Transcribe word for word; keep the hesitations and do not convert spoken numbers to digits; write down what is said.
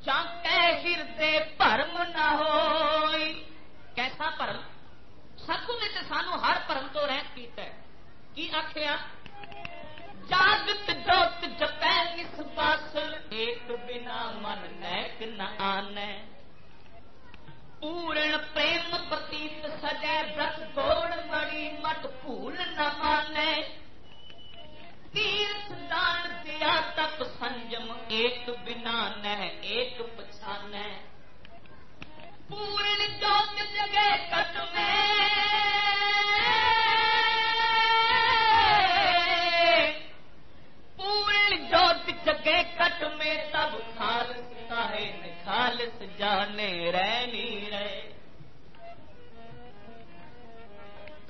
जाके हिरदे भरम न होई। कैसा भरम? सतगुरु ने सानू हर भरम तो रहत कीता है। की आखिया? जागत जोत जपै निस्वासल, एक बिना मन नैक न आनै। पूर्ण प्रेम प्रतीत सजै, व्रत गोड़ मणि मत भूल न मानै। तीर्थ दान दिया तप संयम, एक बिना नह एक पछानै। पूर्ण जोत जगे कट में, पूर्ण जोत जगे कट में, तब खालस काहे निखालस जाने। रह